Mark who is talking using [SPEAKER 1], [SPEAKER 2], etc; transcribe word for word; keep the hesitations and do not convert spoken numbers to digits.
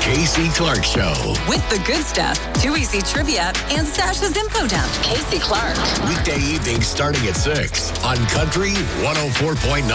[SPEAKER 1] Casey Clark Show.
[SPEAKER 2] With the good stuff, Too Easy Trivia, and Sasha's Info Dump. Casey Clark.
[SPEAKER 1] Weekday evenings starting at six on Country one oh four point nine.